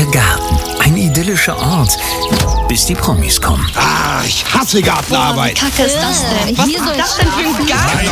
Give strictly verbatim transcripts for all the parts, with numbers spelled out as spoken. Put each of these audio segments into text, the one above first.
Garten. Ein idyllischer Ort, bis die Promis kommen. Ah, ich hasse Gartenarbeit. Boah, wie kacke ist das denn? Was ist das denn für ein Garten?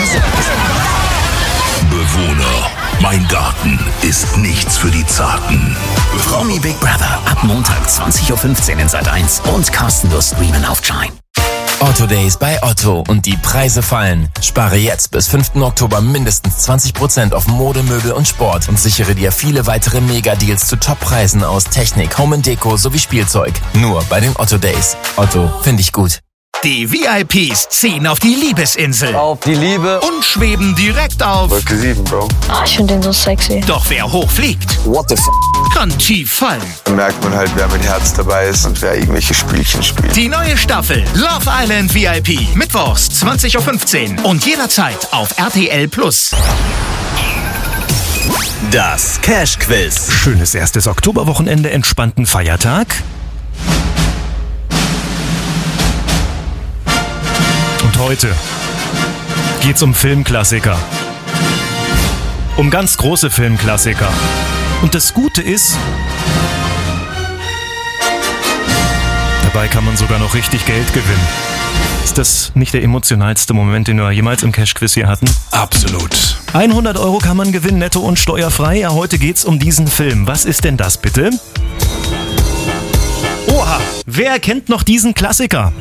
Bewohner, mein Garten ist nichts für die Zarten. Promi Big Brother ab Montag zwanzig Uhr fünfzehn in Sat eins und kostenlos streamen auf Shine. Otto Days bei Otto und die Preise fallen. Spare jetzt bis fünften Oktober mindestens zwanzig Prozent auf Mode, Möbel und Sport und sichere dir viele weitere Mega-Deals zu Top-Preisen aus Technik, Home and Deko sowie Spielzeug. Nur bei den Otto Days. Otto, finde ich gut. Die V I Ps ziehen auf die Liebesinsel. Auf die Liebe. Und schweben direkt auf. Wolke sieben, Bro. Oh, ich finde den so sexy. Doch wer hochfliegt, What the f***? kann tief fallen. Da merkt man halt, wer mit Herz dabei ist und wer irgendwelche Spielchen spielt. Die neue Staffel Love Island V I P. Mittwochs zwanzig Uhr fünfzehn und jederzeit auf R T L Plus. Das Cash Quiz. Schönes erstes Oktoberwochenende, entspannten Feiertag. Und heute geht's um Filmklassiker. Um ganz große Filmklassiker. Und das Gute ist, dabei kann man sogar noch richtig Geld gewinnen. Ist das nicht der emotionalste Moment, den wir jemals im Cash-Quiz hier hatten? Absolut. hundert Euro kann man gewinnen, netto und steuerfrei. Ja, heute geht's um diesen Film. Was ist denn das bitte? Oha, wer kennt noch diesen Klassiker?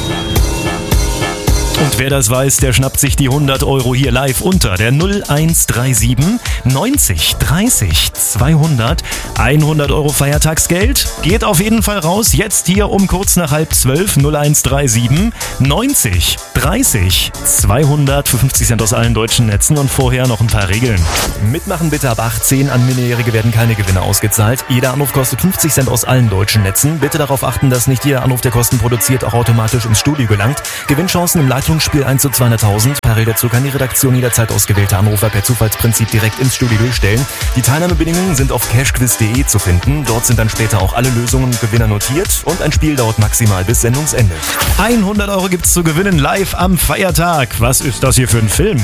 Und wer das weiß, der schnappt sich die hundert Euro hier live unter der null eins drei sieben neunzig dreißig zweihundert. hundert Euro Feiertagsgeld geht auf jeden Fall raus. Jetzt hier um kurz nach halb zwölf null eins drei sieben neunzig dreißig zweihundert für fünfzig Cent aus allen deutschen Netzen und vorher noch ein paar Regeln. Mitmachen bitte ab achtzehn. An Minderjährige werden keine Gewinne ausgezahlt. Jeder Anruf kostet fünfzig Cent aus allen deutschen Netzen. Bitte darauf achten, dass nicht jeder Anruf, der Kosten produziert, auch automatisch ins Studio gelangt. Gewinnchancen im Leitungsspiel eins zu zweihunderttausend. Parallel dazu kann die Redaktion jederzeit ausgewählte Anrufer per Zufallsprinzip direkt ins Studio durchstellen. Die Teilnahmebedingungen sind auf cashquiz punkt de zu finden. Dort sind dann später auch alle Lösungen und Gewinner notiert und ein Spiel dauert maximal bis Sendungsende. hundert Euro gibt's zu gewinnen live am Feiertag. Was ist das hier für ein Film?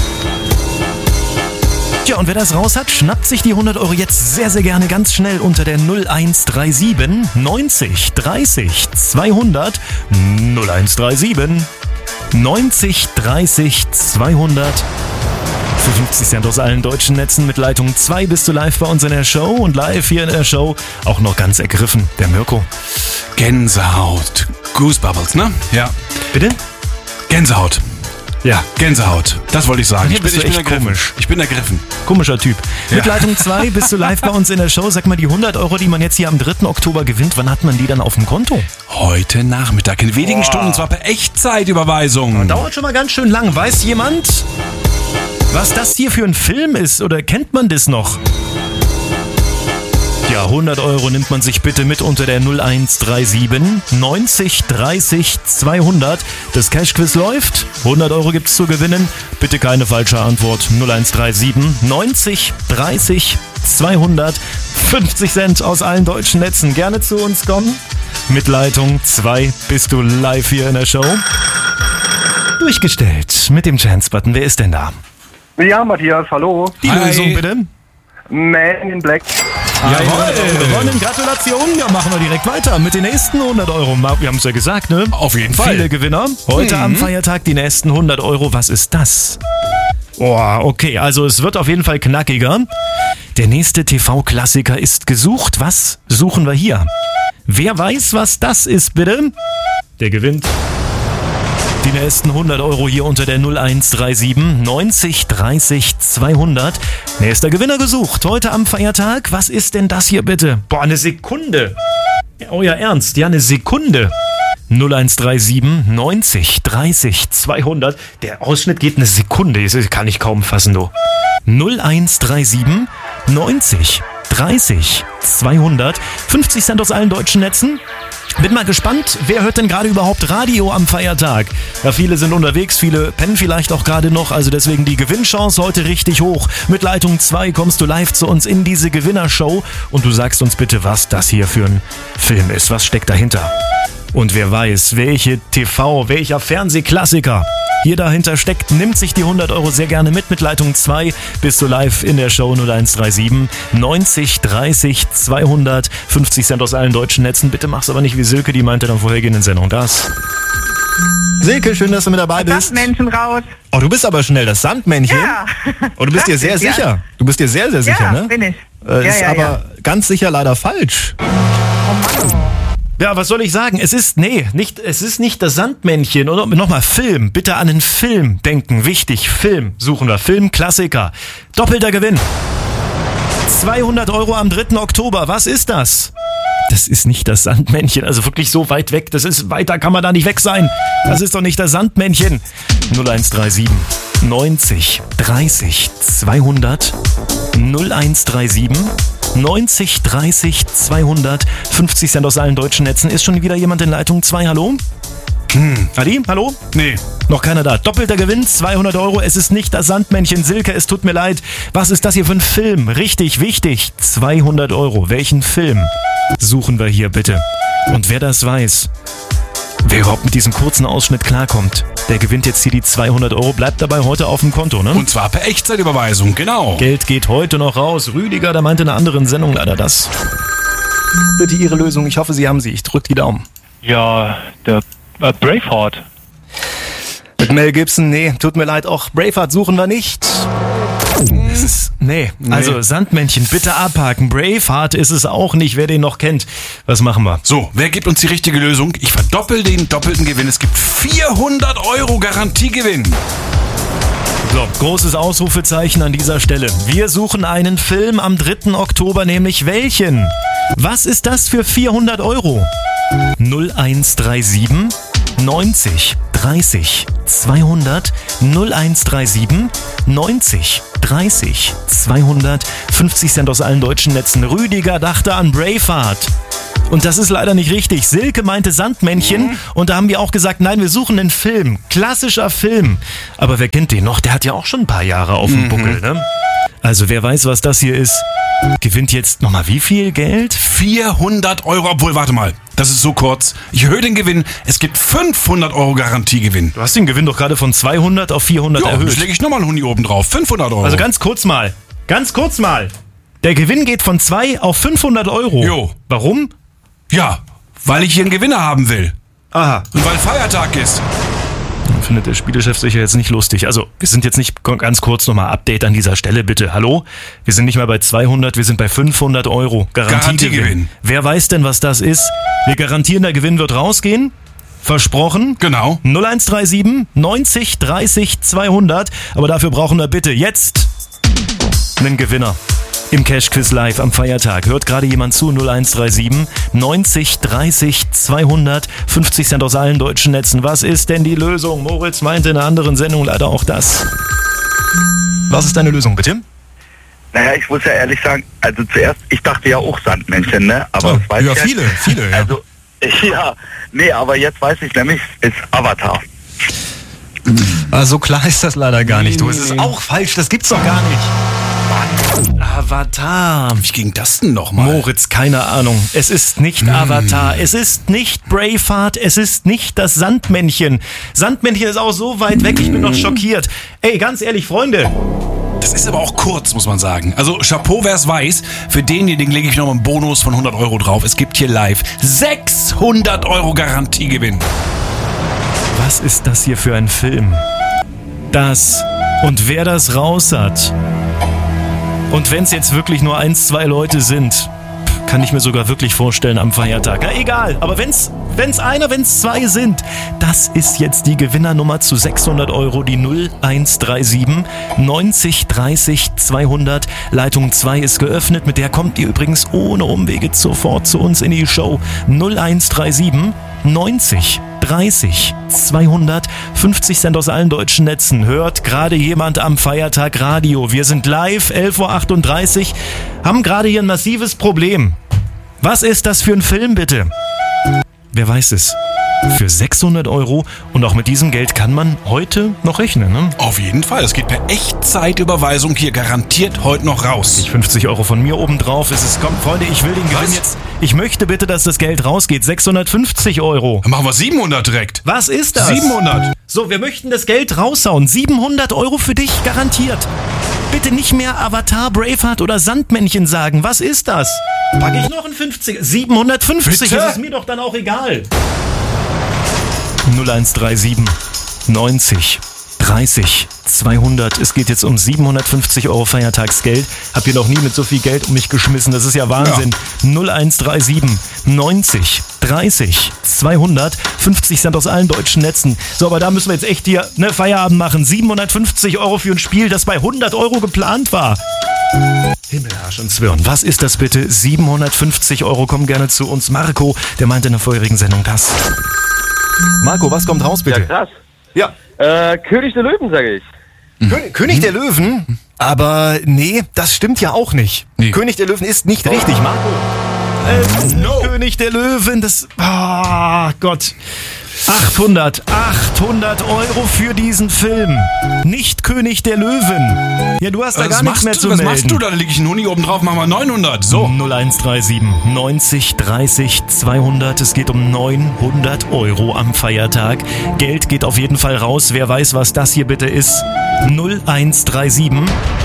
Tja, und wer das raus hat, schnappt sich die hundert Euro jetzt sehr, sehr gerne ganz schnell unter der null eins drei sieben neunzig dreißig zweihundert. null eins drei sieben neunzig dreißig zweihundert. Für fünfzig Cent aus allen deutschen Netzen mit Leitung zwei bist du live bei uns in der Show und live hier in der Show auch noch ganz ergriffen, der Mirko. Gänsehaut. Goosebubbles, ne? Ja. Bitte? Gänsehaut. Ja, Gänsehaut. Das wollte ich sagen. Hier Ich bin, bist du ich bin echt ergriffen. komisch. Ich bin ergriffen. Komischer Typ. Mit Ja. Leitung zwei bist du live bei uns in der Show. Sag mal, die hundert Euro, die man jetzt hier am dritten Oktober gewinnt, wann hat man die dann auf dem Konto? Heute Nachmittag, in wenigen Stunden, und zwar per Echtzeitüberweisung. Dauert schon mal ganz schön lang. Weiß jemand, was das hier für ein Film ist? Oder kennt man das noch? Ja, hundert Euro nimmt man sich bitte mit unter der null eins drei sieben neunzig dreißig zweihundert. Das Cash-Quiz läuft. hundert Euro gibt's zu gewinnen. Bitte keine falsche Antwort. null eins drei sieben neunzig dreißig zweihundert. fünfzig Cent aus allen deutschen Netzen. Gerne zu uns kommen. Mit Leitung zwei bist du live hier in der Show. Durchgestellt mit dem Chance-Button. Wer ist denn da? Ja, Matthias, hallo. Die Hi. Lösung bitte. Man in Black. Jawohl, gewonnen, Gratulation. Ja, machen wir direkt weiter mit den nächsten hundert Euro. Wir haben es ja gesagt, ne? Auf jeden Fall. Viele Gewinner. Heute Mhm. am Feiertag die nächsten hundert Euro. Was ist das? Oh, okay, also es wird auf jeden Fall knackiger. Der nächste T V-Klassiker ist gesucht. Was suchen wir hier? Wer weiß, was das ist, bitte? Der gewinnt. Die nächsten hundert Euro hier unter der null eins drei sieben neunzig dreißig zweihundert. Nächster Gewinner gesucht. Heute am Feiertag. Was ist denn das hier bitte? Boah, eine Sekunde. Euer Ernst? Ja, eine Sekunde. null eins drei sieben neunzig dreißig zweihundert. Der Ausschnitt geht eine Sekunde. Das kann ich kaum fassen, du. null eins drei sieben neunzig dreißig zweihundert. fünfzig Cent aus allen deutschen Netzen. Bin mal gespannt, wer hört denn gerade überhaupt Radio am Feiertag? Ja, viele sind unterwegs, viele pennen vielleicht auch gerade noch, also deswegen die Gewinnchance heute richtig hoch. Mit Leitung zwei kommst du live zu uns in diese Gewinnershow und du sagst uns bitte, was das hier für ein Film ist. Was steckt dahinter? Und wer weiß, welche T V, welcher Fernsehklassiker hier dahinter steckt, nimmt sich die hundert Euro sehr gerne mit. Mit Leitung zwei bist du live in der Show null eins drei sieben neunzig dreißig zweihundert, fünfzig Cent aus allen deutschen Netzen. Bitte mach's aber nicht wie Silke, die meinte in der vorhergehenden Sendung das. Silke, schön, dass du mit dabei bist. Sandmännchen raus. Oh, du bist aber schnell, das Sandmännchen. Ja. Oh, du bist dir sehr Ja. sicher. Du bist dir sehr, sehr sicher, Ja, ne? bin ich. Äh, Ja, ist ja, aber ja. ganz sicher leider falsch. Ja, was soll ich sagen? Es ist, nee, nicht, es ist nicht das Sandmännchen. Oder nochmal, Film. Bitte an einen Film denken. Wichtig, Film suchen wir. Filmklassiker. Doppelter Gewinn. zweihundert Euro am dritten Oktober. Was ist das? Das ist nicht das Sandmännchen. Also wirklich so weit weg. Das ist, weiter kann man da nicht weg sein. Das ist doch nicht das Sandmännchen. null eins drei sieben neunzig dreißig zweihundert null eins drei sieben neunzig dreißig zweihundert, fünfzig Cent aus allen deutschen Netzen. Ist schon wieder jemand in Leitung zwei? Hallo? Hm. Adi, hallo? Nee. Noch keiner da. Doppelter Gewinn, zweihundert Euro. Es ist nicht das Sandmännchen. Silke, es tut mir leid. Was ist das hier für ein Film? Richtig, wichtig. zweihundert Euro. Welchen Film suchen wir hier bitte? Und wer das weiß, wer überhaupt mit diesem kurzen Ausschnitt klarkommt, der gewinnt jetzt hier die zweihundert Euro, bleibt dabei heute auf dem Konto, ne? Und zwar per Echtzeitüberweisung, genau. Geld geht heute noch raus. Rüdiger, der meinte in einer anderen Sendung leider das. Bitte Ihre Lösung, ich hoffe, Sie haben sie. Ich drücke die Daumen. Ja, der äh, Braveheart. Mit Mel Gibson, nee, tut mir leid, auch Braveheart suchen wir nicht. Es ist, nee, also Sandmännchen, bitte abhaken. Braveheart ist es auch nicht, wer den noch kennt. Was machen wir? So, wer gibt uns die richtige Lösung? Ich verdoppel den doppelten Gewinn. Es gibt vierhundert Euro Garantiegewinn. So, großes Ausrufezeichen an dieser Stelle. Wir suchen einen Film am dritten Oktober, nämlich welchen? Was ist das für vierhundert Euro? null eins drei sieben neunzig dreißig zweihundert null eins drei sieben neunzig dreißig zweihundert, fünfzig Cent aus allen deutschen Netzen. Rüdiger dachte an Braveheart. Und das ist leider nicht richtig. Silke meinte Sandmännchen und da haben wir auch gesagt, nein, wir suchen einen Film. Klassischer Film. Aber wer kennt den noch? Der hat ja auch schon ein paar Jahre auf dem Buckel, ne? Also wer weiß, was das hier ist, gewinnt jetzt nochmal wie viel Geld? vierhundert Euro, obwohl, warte mal, das ist so kurz. Ich erhöhe den Gewinn, es gibt fünfhundert Euro Garantiegewinn. Du hast den Gewinn doch gerade von zweihundert auf vierhundert Jo, erhöht. jetzt lege ich nochmal einen Huni oben drauf, fünfhundert Euro. Also ganz kurz mal, ganz kurz mal. Der Gewinn geht von zwei auf fünfhundert Euro. Jo. Warum? Ja, weil ich hier einen Gewinner haben will. Aha. Und weil Feiertag ist. Findet der Spielechef sicher jetzt nicht lustig. Also, wir sind jetzt nicht ganz kurz nochmal Update an dieser Stelle, bitte. Hallo? Wir sind nicht mal bei zweihundert, wir sind bei fünfhundert Euro. Garantiegewinn. Garantiegewinn. Wer weiß denn, was das ist? Wir garantieren, der Gewinn wird rausgehen. Versprochen. Genau. null eins drei sieben neunzig dreißig zweihundert. Aber dafür brauchen wir bitte jetzt einen Gewinner. Im Cash Quiz live am Feiertag. Hört gerade jemand zu? null eins drei sieben neunzig dreißig zweihundert, fünfzig Cent aus allen deutschen Netzen. Was ist denn die Lösung? Moritz meinte in einer anderen Sendung leider auch das. Was ist deine Lösung, bitte? Naja, ich muss ja ehrlich sagen, also zuerst, ich dachte ja auch Sandmännchen, ne? Aber Oh, das weiß ja, ich viele, viele, ja. Also, ja, nee, aber jetzt weiß ich nämlich, es ist Avatar. Also so klar ist das leider gar nicht. Du, es ist auch falsch, das gibt's doch gar nicht. Avatar. Wie ging das denn nochmal? Moritz, keine Ahnung. Es ist nicht Hm. Avatar, es ist nicht Braveheart, es ist nicht das Sandmännchen. Sandmännchen ist auch so weit weg, ich bin noch schockiert. Ey, ganz ehrlich, Freunde. Das ist aber auch kurz, muss man sagen. Also Chapeau, wer es weiß. Für denjenigen lege ich noch einen Bonus von hundert Euro drauf. Es gibt hier live sechshundert Euro Garantiegewinn. Was ist das hier für ein Film? Das und wer das raus hat. Und wenn es jetzt wirklich nur eins, zwei Leute sind, kann ich mir sogar wirklich vorstellen am Feiertag. Na egal, aber wenn's, wenn's einer, wenn's zwei sind, das ist jetzt die Gewinnernummer zu sechshundert Euro, die null eins drei sieben neunzig dreißig zweihundert. Leitung zwei ist geöffnet, mit der kommt ihr übrigens ohne Umwege sofort zu uns in die Show. null eins drei sieben neunzig dreißig zweihundert, fünfzig Cent aus allen deutschen Netzen. Hört gerade jemand am Feiertag Radio. Wir sind live, elf Uhr achtunddreißig, haben gerade hier ein massives Problem. Was ist das für ein Film, bitte? Wer weiß es? für sechshundert Euro. Und auch mit diesem Geld kann man heute noch rechnen, ne? Auf jeden Fall. Es geht per Echtzeitüberweisung hier garantiert heute noch raus. Ich fünfzig Euro von mir obendrauf. Es ist, komm, Freunde, ich will den Gewinn Was? jetzt. Ich möchte bitte, dass das Geld rausgeht. sechshundertfünfzig Euro. Dann machen wir siebenhundert direkt. Was ist das? siebenhundert. So, wir möchten das Geld raushauen. siebenhundert Euro für dich, garantiert. Bitte nicht mehr Avatar, Braveheart oder Sandmännchen sagen. Was ist das? Pack ich noch ein fünfzig? siebenhundertfünfzig, Bitte? ist es mir doch dann auch egal. null eins drei sieben neunzig dreißig zweihundert. Es geht jetzt um siebenhundertfünfzig Euro Feiertagsgeld. Habt ihr noch nie mit so viel Geld um mich geschmissen? Das ist ja Wahnsinn. Ja. null eins drei sieben neunzig dreißig zweihundert. fünfzig Cent aus allen deutschen Netzen. So, aber da müssen wir jetzt echt hier ne, Feierabend machen. siebenhundertfünfzig Euro für ein Spiel, das bei hundert Euro geplant war. Himmel, Arsch und Zwirn. Was ist das bitte? siebenhundertfünfzig Euro kommen gerne zu uns. Marco, der meinte in der vorherigen Sendung das. Marco, was kommt raus bitte? Ja, krass. Ja. Äh, König der Löwen, sage ich. Mhm. König, König der Löwen? Aber nee, das stimmt ja auch nicht. Nee. König der Löwen ist nicht richtig, Marco. Ähm, no. König der Löwen, das... Ah, oh, Gott. achthundert, achthundert Euro für diesen Film. Nicht König der Löwen. Ja, du hast da was gar nichts mehr du, zu was melden. Was machst du da? Da liege ich einen Huni oben drauf, machen wir neunhundert. So. null eins drei sieben neunzig dreißig zweihundert. Es geht um neunhundert Euro am Feiertag. Geld geht auf jeden Fall raus. Wer weiß, was das hier bitte ist? null eins drei sieben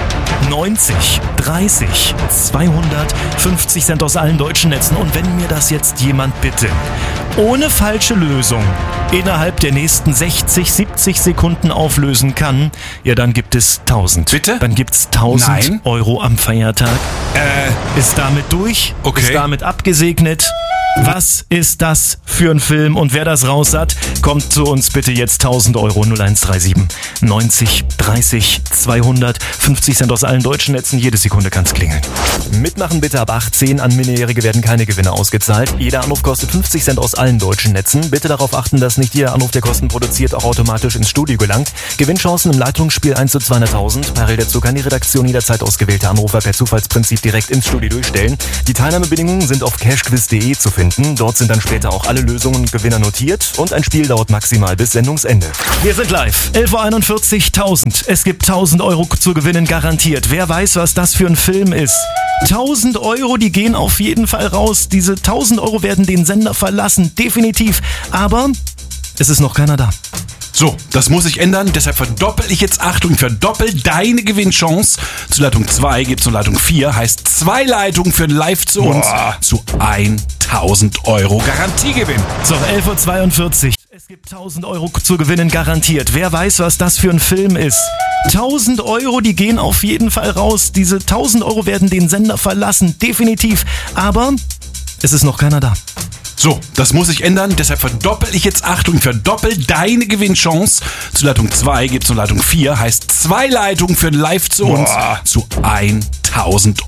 neunzig dreißig zweihundert. fünfzig Cent aus allen deutschen Netzen. Und wenn mir das jetzt jemand bitte ohne falsche Lösung innerhalb der nächsten sechzig, siebzig Sekunden auflösen kann, ja, dann gibt es tausend. Bitte? Dann gibt's tausend Nein. Euro am Feiertag. Äh. Ist damit durch. Okay. Ist damit abgesegnet. Was ist das für ein Film? Und wer das raus hat, kommt zu uns bitte jetzt tausend Euro. null eins drei sieben neunzig dreißig zweihundert. fünfzig Cent aus allen deutschen Netzen. Jede Sekunde kann's klingeln. Mitmachen bitte ab achtzehn. An Minderjährige werden keine Gewinne ausgezahlt. Jeder Anruf kostet fünfzig Cent aus allen deutschen Netzen. Bitte darauf achten, dass nicht jeder Anruf, der Kosten produziert, auch automatisch ins Studio gelangt. Gewinnchancen im Leitungsspiel eins zu zweihunderttausend. Parallel dazu kann die Redaktion jederzeit ausgewählte Anrufer per Zufallsprinzip direkt ins Studio durchstellen. Die Teilnahmebedingungen sind auf cashquiz punkt de zu finden. Dort sind dann später auch alle Lösungen und Gewinner notiert und ein Spiel dauert maximal bis Sendungsende. Wir sind live. elf Uhr einundvierzig, tausend. Es gibt tausend Euro zu gewinnen, garantiert. Wer weiß, was das für ein Film ist? tausend Euro, die gehen auf jeden Fall raus. Diese tausend Euro werden den Sender verlassen, definitiv. Aber es ist noch keiner da. So, das muss sich ändern, deshalb verdoppel ich jetzt, Achtung, verdoppel deine Gewinnchance. Zu Leitung zwei gibt's nur Leitung vier, heißt zwei Leitungen für live zu uns Boah. zu tausend Euro Garantiegewinn. So, elf Uhr zweiundvierzig. Es gibt tausend Euro zu gewinnen, garantiert. Wer weiß, was das für ein Film ist? tausend Euro, die gehen auf jeden Fall raus. Diese tausend Euro werden den Sender verlassen, definitiv. Aber es ist noch keiner da. So, das muss sich ändern, deshalb verdoppel ich jetzt, Achtung, verdoppel deine Gewinnchance. Zu Leitung zwei gibt's nur Leitung vier, heißt zwei Leitungen für live zu uns Boah. zu tausend